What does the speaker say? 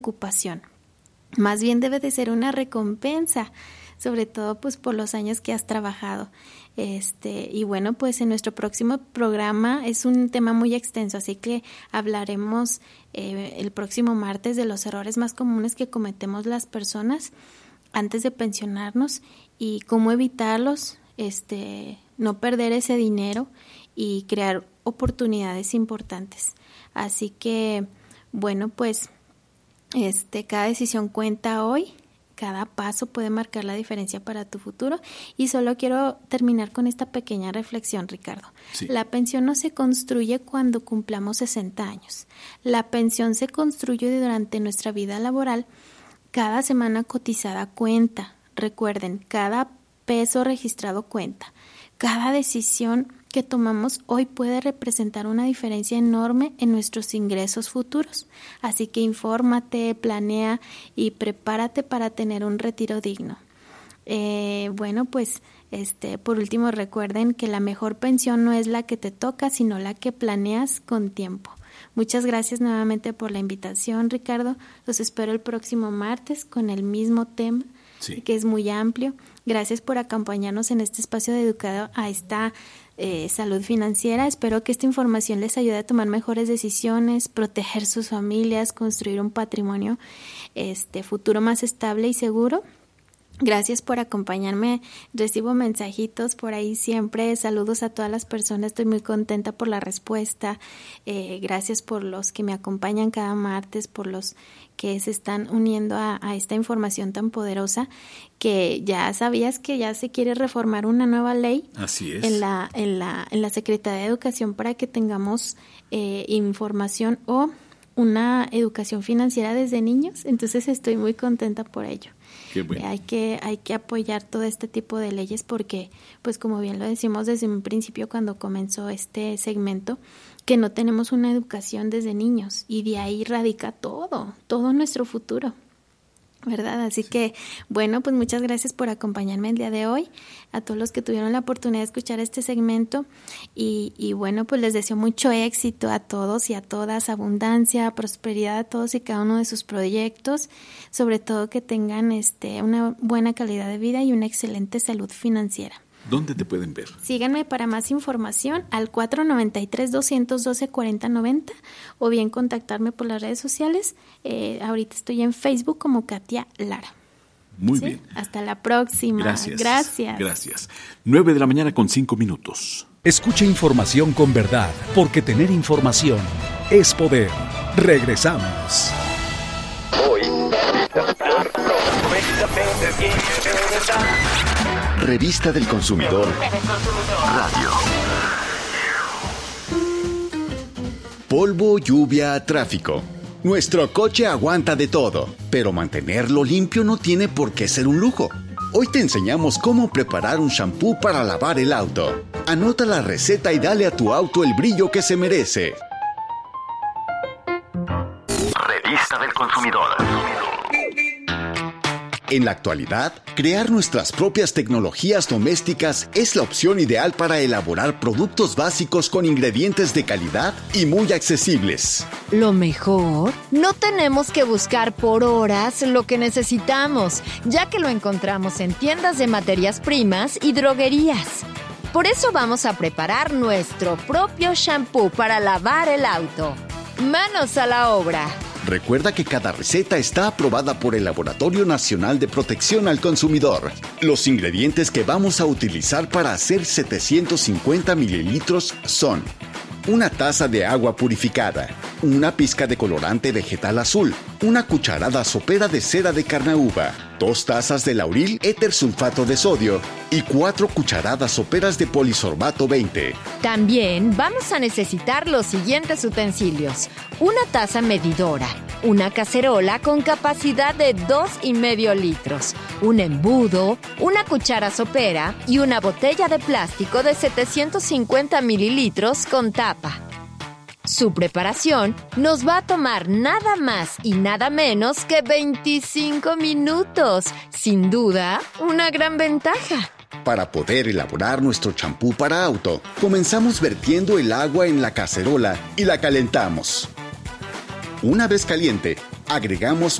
preocupación. Más bien debe de ser una recompensa, sobre todo pues por los años que has trabajado. Y bueno, pues en nuestro próximo programa es un tema muy extenso, así que hablaremos el próximo martes de los errores más comunes que cometemos las personas antes de pensionarnos y cómo evitarlos, no perder ese dinero y crear oportunidades importantes. Así que, bueno, pues cada decisión cuenta hoy, cada paso puede marcar la diferencia para tu futuro. Y solo quiero terminar con esta pequeña reflexión, Ricardo. Sí. La pensión no se construye cuando cumplamos 60 años. La pensión se construye durante nuestra vida laboral. Cada semana cotizada cuenta. Recuerden, cada peso registrado cuenta. Cada decisión que tomamos hoy puede representar una diferencia enorme en nuestros ingresos futuros. Así que infórmate, planea y prepárate para tener un retiro digno. Bueno, pues por último recuerden que la mejor pensión no es la que te toca, sino la que planeas con tiempo. Muchas gracias nuevamente por la invitación, Ricardo. Los espero el próximo martes con el mismo tema, sí, que es muy amplio. Gracias por acompañarnos en este espacio dedicado a esta salud financiera. Espero que esta información les ayude a tomar mejores decisiones, proteger sus familias, construir un patrimonio futuro más estable y seguro. Gracias por acompañarme. Recibo mensajitos por ahí siempre. Saludos a todas las personas. Estoy muy contenta por la respuesta. Gracias por los que me acompañan cada martes, por los que se están uniendo a esta información tan poderosa, que ya sabías que ya se quiere reformar una nueva ley. Así es. En la Secretaría de Educación para que tengamos información o una educación financiera desde niños. Entonces estoy muy contenta por ello. Qué bueno. Hay que apoyar todo este tipo de leyes porque, pues como bien lo decimos desde un principio cuando comenzó este segmento, que no tenemos una educación desde niños y de ahí radica todo nuestro futuro, ¿verdad? Así que, bueno, pues muchas gracias por acompañarme el día de hoy, a todos los que tuvieron la oportunidad de escuchar este segmento y bueno, pues les deseo mucho éxito a todos y a todas, abundancia, prosperidad a todos y cada uno de sus proyectos, sobre todo que tengan una buena calidad de vida y una excelente salud financiera. ¿Dónde te pueden ver? Síganme para más información al 493-212-4090 o bien contactarme por las redes sociales. Ahorita estoy en Facebook como Katia Lara. Muy ¿Sí? bien. Hasta la próxima. Gracias. 9:05 a.m. Escucha información con verdad, porque tener información es poder. Regresamos. Revista del Consumidor Radio. Polvo, lluvia, tráfico. Nuestro coche aguanta de todo, pero mantenerlo limpio no tiene por qué ser un lujo. Hoy te enseñamos cómo preparar un shampoo para lavar el auto. Anota la receta y dale a tu auto el brillo que se merece. Revista del Consumidor. En la actualidad, crear nuestras propias tecnologías domésticas es la opción ideal para elaborar productos básicos con ingredientes de calidad y muy accesibles. Lo mejor, no tenemos que buscar por horas lo que necesitamos, ya que lo encontramos en tiendas de materias primas y droguerías. Por eso vamos a preparar nuestro propio shampoo para lavar el auto. ¡Manos a la obra! Recuerda que cada receta está aprobada por el Laboratorio Nacional de Protección al Consumidor. Los ingredientes que vamos a utilizar para hacer 750 mililitros son: una taza de agua purificada, una pizca de colorante vegetal azul, una cucharada sopera de cera de carnaúba, 2 tazas de lauril éter sulfato de sodio y 4 cucharadas soperas de polisorbato 20. También vamos a necesitar los siguientes utensilios: una taza medidora, una cacerola con capacidad de 2,5 litros, un embudo, una cuchara sopera y una botella de plástico de 750 mililitros con tapa. Su preparación nos va a tomar nada más y nada menos que 25 minutos. Sin duda, una gran ventaja. Para poder elaborar nuestro champú para auto, comenzamos vertiendo el agua en la cacerola y la calentamos. Una vez caliente, Agregamos